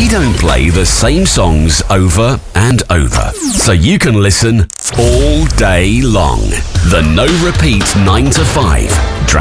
We don't play the same songs over and over, so you can listen all day long. The No Repeat 9 to 5